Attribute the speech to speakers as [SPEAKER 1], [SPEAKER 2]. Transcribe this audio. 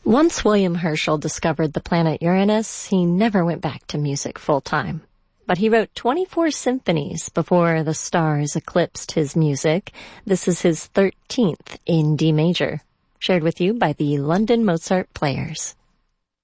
[SPEAKER 1] Once William Herschel discovered the planet Uranus, he never went back to music full-time. But he wrote 24 symphonies before the stars eclipsed his music. This is his 13th in D major, shared with you by the London Mozart Players.